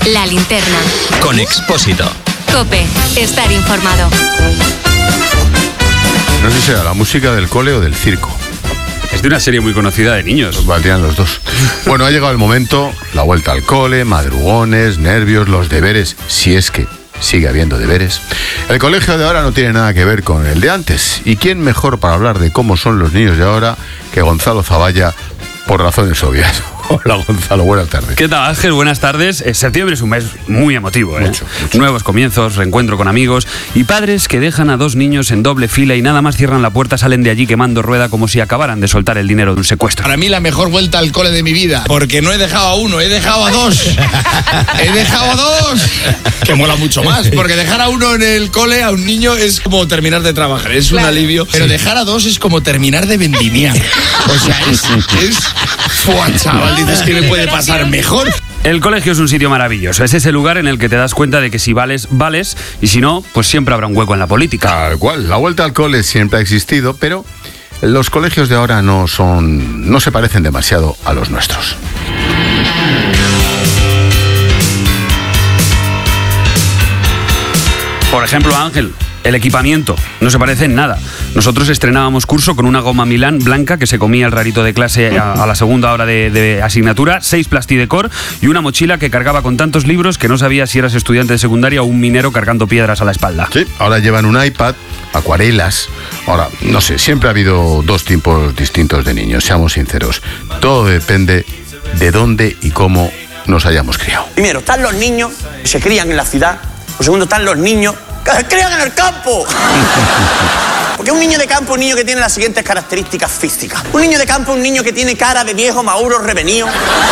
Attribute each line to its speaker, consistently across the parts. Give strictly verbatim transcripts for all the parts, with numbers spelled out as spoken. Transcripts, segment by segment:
Speaker 1: La Linterna.
Speaker 2: Con Expósito.
Speaker 1: COPE. Estar informado.
Speaker 3: No sé si será la música del cole o del circo.
Speaker 4: Es de una serie muy conocida de niños.
Speaker 3: Valdrían los dos. Bueno, ha llegado el momento, la vuelta al cole, madrugones, nervios, los deberes, si es que sigue habiendo deberes. El colegio de ahora no tiene nada que ver con el de antes. ¿Y quién mejor para hablar de cómo son los niños de ahora que Gonzalo Zavalla, por razones obvias? Hola Gonzalo, buenas tardes.
Speaker 4: ¿Qué tal, Ángel? Buenas tardes. Eh, septiembre es un mes muy emotivo, ¿eh?
Speaker 3: Mucho, mucho.
Speaker 4: Nuevos comienzos, reencuentro con amigos y padres que dejan a dos niños en doble fila y nada más cierran la puerta, salen de allí quemando rueda como si acabaran de soltar el dinero de un secuestro.
Speaker 5: Para mí la mejor vuelta al cole de mi vida, porque no he dejado a uno, he dejado a dos. He dejado a dos. Que mola mucho más, porque dejar a uno en el cole, a un niño, es como terminar de trabajar, es un alivio. Pero dejar a dos es como terminar de vendimiar. O sea, es... es ¡fua, chaval! Dices que me puede pasar mejor.
Speaker 4: El colegio es un sitio maravilloso. Es ese lugar en el que te das cuenta de que si vales, vales, y si no, pues siempre habrá un hueco en la política.
Speaker 3: Tal cual, la vuelta al cole siempre ha existido, pero los colegios de ahora no son, no se parecen demasiado a los nuestros.
Speaker 4: Por ejemplo, Ángel, el equipamiento no se parece en nada. Nosotros estrenábamos curso con una goma Milán blanca que se comía el rarito de clase a, a la segunda hora de, de asignatura, seis plastidecor y una mochila que cargaba con tantos libros que no sabía si eras estudiante de secundaria o un minero cargando piedras a la espalda.
Speaker 3: Sí, ahora llevan un iPad, acuarelas. Ahora, no sé, siempre ha habido dos tipos distintos de niños, seamos sinceros. Todo depende de dónde y cómo nos hayamos criado.
Speaker 6: Primero, están los niños que se crían en la ciudad. Por segundo, están los niños que se crían en el campo. Porque un niño de campo es un niño que tiene las siguientes características físicas. Un niño de campo es un niño que tiene cara de viejo maduro revenido,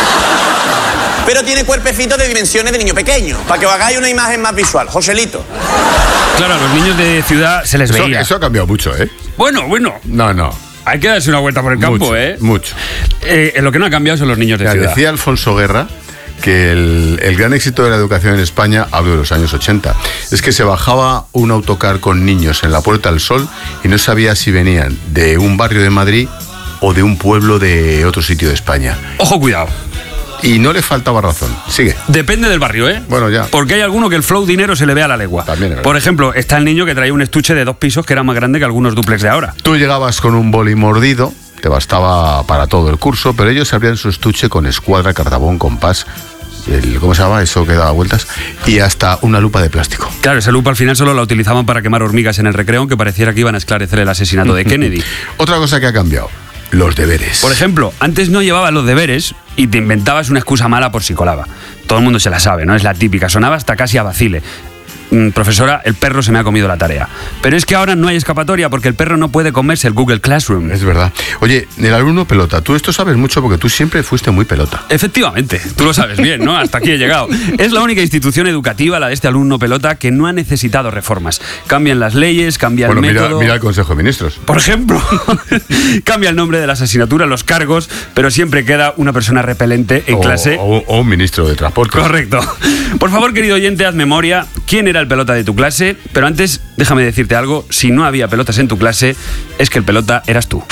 Speaker 6: pero tiene cuerpecito de dimensiones de niño pequeño. Para que os hagáis una imagen más visual. Joselito.
Speaker 4: Claro, a los niños de ciudad se les
Speaker 3: Eso,
Speaker 4: veía.
Speaker 3: eso ha cambiado mucho, ¿eh?
Speaker 4: Bueno, bueno.
Speaker 3: No, no.
Speaker 4: Hay que darse una vuelta por el campo,
Speaker 3: mucho,
Speaker 4: ¿eh?
Speaker 3: Mucho.
Speaker 4: Eh, lo que no ha cambiado son los niños de
Speaker 3: Ya,
Speaker 4: ciudad.
Speaker 3: decía Alfonso Guerra que el, el gran éxito de la educación en España, hablo de los años ochenta, es que se bajaba un autocar con niños en la Puerta del Sol y no sabía si venían de un barrio de Madrid o de un pueblo de otro sitio de España.
Speaker 4: Ojo, cuidado.
Speaker 3: Y no le faltaba razón. Sigue.
Speaker 4: Depende del barrio, ¿eh?
Speaker 3: Bueno, ya.
Speaker 4: Porque hay alguno que el flow dinero se le ve a la legua.
Speaker 3: También es verdad.
Speaker 4: Por ejemplo, está el niño que traía un estuche de dos pisos que era más grande que algunos dúplex de ahora.
Speaker 3: Tú llegabas con un boli mordido, te bastaba para todo el curso, pero ellos abrían su estuche con escuadra, cartabón, compás, el, ¿cómo se llama? Eso que daba vueltas, y hasta una lupa de plástico.
Speaker 4: Claro, esa lupa al final solo la utilizaban para quemar hormigas en el recreo, aunque pareciera que iban a esclarecer el asesinato de Kennedy.
Speaker 3: Otra cosa que ha cambiado, los deberes.
Speaker 4: Por ejemplo, antes no llevabas los deberes y te inventabas una excusa mala por si colaba. Todo el mundo se la sabe, ¿no? Es la típica, sonaba hasta casi a vacile. Mm, profesora, el perro se me ha comido la tarea. Pero es que ahora no hay escapatoria porque el perro no puede comerse el Google Classroom.
Speaker 3: Es verdad. Oye, el alumno pelota, tú esto sabes mucho porque tú siempre fuiste muy pelota.
Speaker 4: Efectivamente, tú lo sabes bien, ¿no? Hasta aquí he llegado. Es la única institución educativa, la de este alumno pelota, que no ha necesitado reformas. Cambian las leyes, cambia
Speaker 3: Bueno,
Speaker 4: el
Speaker 3: mira,
Speaker 4: método.
Speaker 3: mira el Consejo de Ministros.
Speaker 4: Por ejemplo, cambia el nombre de las asignaturas, los cargos, pero siempre queda una persona repelente en
Speaker 3: o,
Speaker 4: clase.
Speaker 3: O, o un ministro de transporte.
Speaker 4: Correcto. Por favor, querido oyente, haz memoria. ¿Quién era el pelota de tu clase? Pero antes, déjame decirte algo. Si no había pelotas en tu clase, es que el pelota eras tú.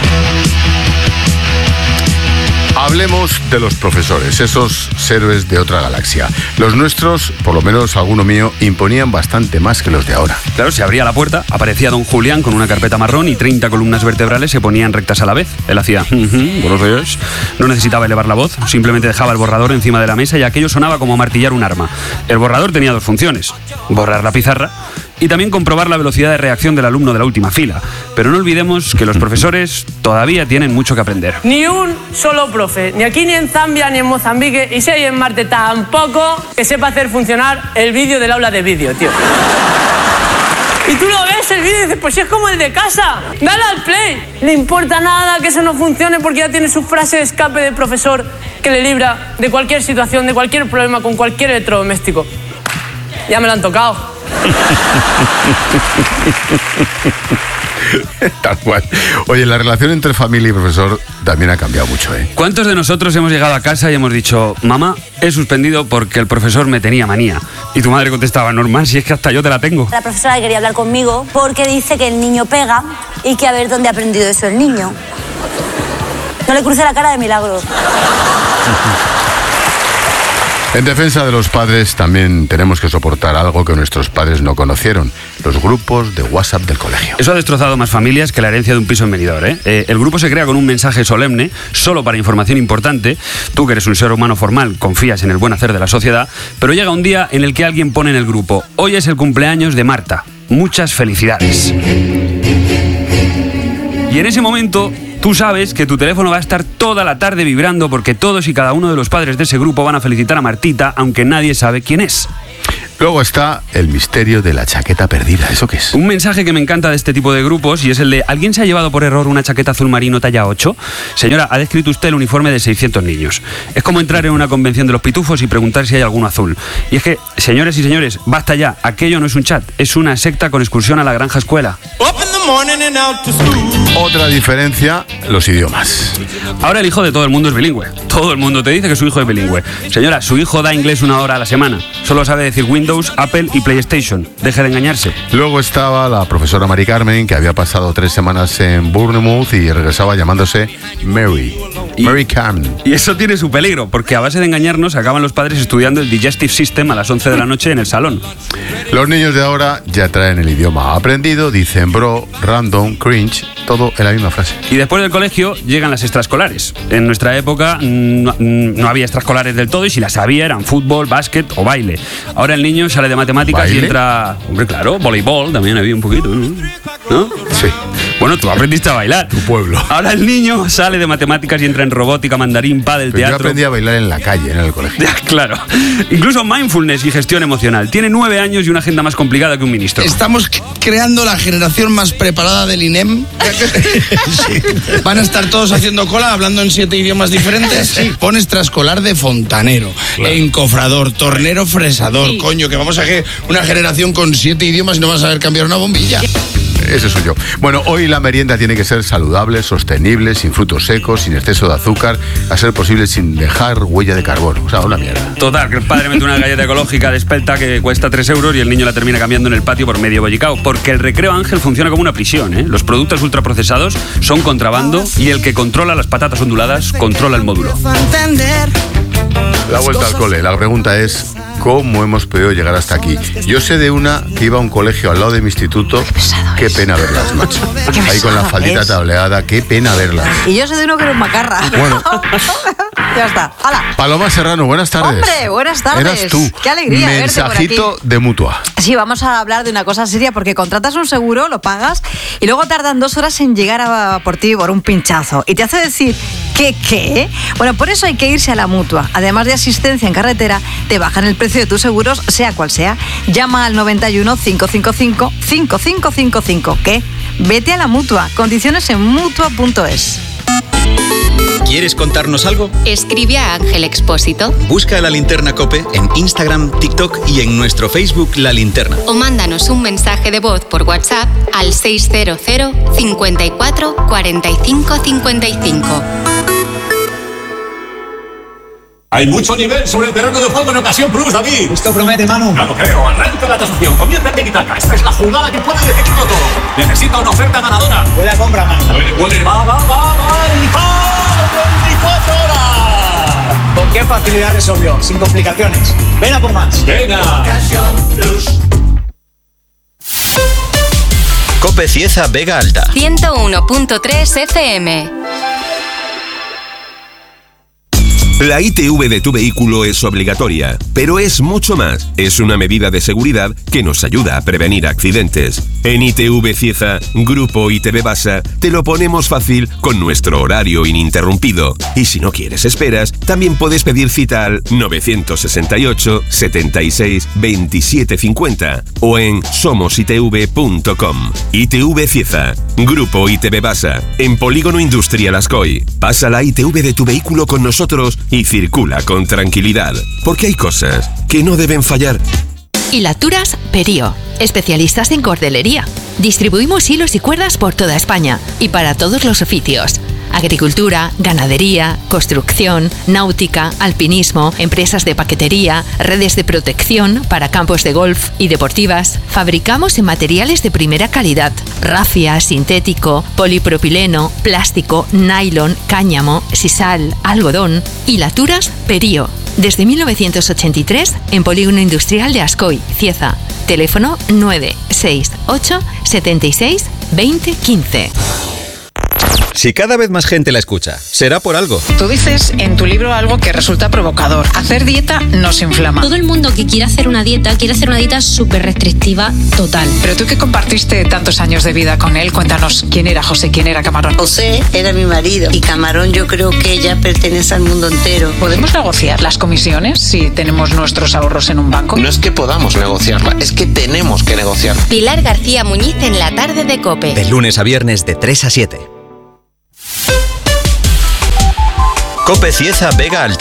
Speaker 3: Hablemos de los profesores, esos héroes de otra galaxia. Los nuestros, por lo menos alguno mío, imponían bastante más que los de ahora.
Speaker 4: Claro, se abría la puerta, aparecía don Julián con una carpeta marrón y treinta columnas vertebrales se ponían rectas a la vez. Él hacía, uh-huh, buenos días. No necesitaba elevar la voz, simplemente dejaba el borrador encima de la mesa y aquello sonaba como martillar un arma. El borrador tenía dos funciones, borrar la pizarra y también comprobar la velocidad de reacción del alumno de la última fila. Pero no olvidemos que los profesores todavía tienen mucho que aprender.
Speaker 7: Ni un solo profe, ni aquí, ni en Zambia, ni en Mozambique, y si hay en Marte tampoco, que sepa hacer funcionar el vídeo del aula de vídeo, tío. Y tú lo ves el vídeo y dices, pues si es como el de casa, dale al play. Le importa nada que eso no funcione porque ya tiene su frase de escape de profesor que le libra de cualquier situación, de cualquier problema con cualquier electrodoméstico. Ya me lo han tocado.
Speaker 3: Tal cual. Oye, la relación entre familia y profesor también ha cambiado mucho, ¿eh?
Speaker 4: ¿Cuántos de nosotros hemos llegado a casa y hemos dicho, mamá, he suspendido porque el profesor me tenía manía? Y tu madre contestaba, normal, si es que hasta yo te la tengo.
Speaker 8: La profesora quería hablar conmigo porque dice que el niño pega y que a ver dónde ha aprendido eso el niño. No le cruce la cara de milagro.
Speaker 3: En defensa de los padres también tenemos que soportar algo que nuestros padres no conocieron, los grupos de WhatsApp del colegio.
Speaker 4: Eso ha destrozado más familias que la herencia de un piso en Benidorm, ¿eh? Eh, el grupo se crea con un mensaje solemne, solo para información importante. Tú, que eres un ser humano formal, confías en el buen hacer de la sociedad, pero llega un día en el que alguien pone en el grupo: hoy es el cumpleaños de Marta, muchas felicidades. Y en ese momento tú sabes que tu teléfono va a estar toda la tarde vibrando porque todos y cada uno de los padres de ese grupo van a felicitar a Martita, aunque nadie sabe quién es.
Speaker 3: Luego está el misterio de la chaqueta perdida. ¿Eso qué es?
Speaker 4: Un mensaje que me encanta de este tipo de grupos y es el de: ¿alguien se ha llevado por error una chaqueta azul marino talla ocho? Señora, ha descrito usted el uniforme de seiscientos niños. Es como entrar en una convención de los pitufos y preguntar si hay alguno azul. Y es que, señores y señores, basta ya. Aquello no es un chat, es una secta con excursión a la granja escuela.
Speaker 3: Otra diferencia, los idiomas.
Speaker 4: Ahora el hijo de todo el mundo es bilingüe. Todo el mundo te dice que su hijo es bilingüe. Señora, su hijo da inglés una hora a la semana. Solo sabe decir Windows, Apple y PlayStation. Deje de engañarse.
Speaker 3: Luego estaba la profesora Mari Carmen, que había pasado tres semanas en Bournemouth y regresaba llamándose Mary.
Speaker 4: Y,
Speaker 3: Mary Carmen.
Speaker 4: Y eso tiene su peligro, porque a base de engañarnos acaban los padres estudiando el Digestive System a las once de la noche en el salón.
Speaker 3: Los niños de ahora ya traen el idioma aprendido, dicen bro, random, cringe, todo en la misma frase.
Speaker 4: Y después del colegio llegan las extraescolares. En nuestra época no, no había extraescolares del todo y si las había eran fútbol, básquet o baile. Ahora el niño sale de matemáticas
Speaker 3: ¿Baile?
Speaker 4: y entra... Hombre, claro, voleibol también había un poquito, ¿no? ¿No?
Speaker 3: Sí.
Speaker 4: Bueno, tú aprendiste a bailar.
Speaker 3: Tu pueblo.
Speaker 4: Ahora el niño sale de matemáticas y entra en robótica, mandarín, pádel,
Speaker 3: Pero
Speaker 4: teatro...
Speaker 3: yo aprendí a bailar en la calle, en el colegio.
Speaker 4: Ya, claro. Incluso mindfulness y gestión emocional. Tiene nueve años y una agenda más complicada que un ministro.
Speaker 5: Estamos creando la generación más preparada del I N E M. Sí. Van a estar todos haciendo cola, hablando en siete idiomas diferentes. Sí. Pon extraescolar de fontanero, claro. Encofrador, tornero, fresador. Sí. Coño, que vamos a que una generación con siete idiomas y no vas a saber cambiar una bombilla.
Speaker 3: Ese soy yo. Bueno, hoy la merienda tiene que ser saludable, sostenible, sin frutos secos, sin exceso de azúcar, a ser posible sin dejar huella de carbono. O sea, una mierda.
Speaker 4: Total, que el padre mete una galleta ecológica de espelta que cuesta tres euros y el niño la termina cambiando en el patio por medio bollicao. Porque el Recreo Ángel funciona como una prisión, ¿eh? Los productos ultraprocesados son contrabando y el que controla las patatas onduladas controla el módulo.
Speaker 3: La vuelta al cole. La pregunta es: ¿cómo hemos podido llegar hasta aquí? Yo sé de una que iba a un colegio al lado de mi instituto. Qué pena verlas, macho. Ahí con la faldita tableada, qué pena verlas.
Speaker 2: Y yo sé de uno que era un macarra.
Speaker 3: Bueno.
Speaker 2: Ya está. ¡Hala!
Speaker 3: Paloma Serrano, buenas tardes.
Speaker 2: Hombre, buenas tardes.
Speaker 3: Eras tú.
Speaker 2: Qué alegría
Speaker 3: Mensajito
Speaker 2: verte por aquí.
Speaker 3: de Mutua.
Speaker 2: Sí, vamos a hablar de una cosa seria porque contratas un seguro, lo pagas y luego tardan dos horas en llegar a por ti por un pinchazo. Y te hace decir, ¿qué qué? Bueno, por eso hay que irse a la Mutua. Además de asistencia en carretera, te bajan el precio de tus seguros, sea cual sea. Llama al noventa y uno, cinco cinco cinco, cinco cinco cinco cinco. ¿Qué? Vete a la Mutua. Condiciones en mutua punto es.
Speaker 9: ¿Quieres contarnos algo?
Speaker 1: Escribe a Ángel Expósito.
Speaker 9: Busca La Linterna COPE en Instagram, TikTok y en nuestro Facebook La Linterna.
Speaker 1: O mándanos un mensaje de voz por WhatsApp al seis cero cero, cincuenta y cuatro, cuarenta y cinco, cincuenta y cinco.
Speaker 10: Hay mucho nivel sobre el terreno de juego en Ocasión Plus, David.
Speaker 11: Esto promete, Manu.
Speaker 10: Claro, creo. Arranca la tasación. Comienza el Tiki-Taka. Esta es la jugada que puede decidirlo todo. Necesita una oferta ganadora.
Speaker 11: Buena compra, Manu.
Speaker 10: A ver, huele. Va, va, va, va. Y va. veinticuatro horas.
Speaker 11: ¿Con qué facilidad resolvió? Sin complicaciones. Ven a por más.
Speaker 10: Venga. Ocasión Plus.
Speaker 9: COPE Cieza Vega Alta.
Speaker 1: ciento uno punto tres F M.
Speaker 12: La I T V de tu vehículo es obligatoria, pero es mucho más. Es una medida de seguridad que nos ayuda a prevenir accidentes. En I T V Cieza, Grupo I T V Basa, te lo ponemos fácil con nuestro horario ininterrumpido. Y si no quieres esperas, también puedes pedir cita al nueve seis ocho, setenta y seis, veintisiete cincuenta o en somos i t v punto com. I T V Cieza, Grupo I T V Basa, en Polígono Industrial Ascoy. Pasa la I T V de tu vehículo con nosotros y circula con tranquilidad, porque hay cosas que no deben fallar.
Speaker 13: Hilaturas Perío, especialistas en cordelería. Distribuimos hilos y cuerdas por toda España y para todos los oficios. Agricultura, ganadería, construcción, náutica, alpinismo, empresas de paquetería, redes de protección para campos de golf y deportivas. Fabricamos en materiales de primera calidad: rafia, sintético, polipropileno, plástico, nylon, cáñamo, sisal, algodón. Hilaturas Perío. Desde mil novecientos ochenta y tres en Polígono Industrial de Ascoy, Cieza. Teléfono nueve seis ocho siete seis dos cero uno cinco.
Speaker 9: Si cada vez más gente la escucha, será por algo.
Speaker 14: Tú dices en tu libro algo que resulta provocador. Hacer dieta nos inflama.
Speaker 15: Todo el mundo que quiere hacer una dieta, quiere hacer una dieta súper restrictiva total.
Speaker 14: Pero tú que compartiste tantos años de vida con él, cuéntanos quién era José, quién era Camarón.
Speaker 16: José era mi marido y Camarón yo creo que ya pertenece al mundo entero.
Speaker 14: ¿Podemos negociar las comisiones si tenemos nuestros ahorros en un banco?
Speaker 17: No es que podamos negociarla, es que tenemos que negociarla.
Speaker 1: Pilar García Muñiz en la tarde de COPE.
Speaker 9: De lunes a viernes de tres a siete. COPE Cieza Vega Alta.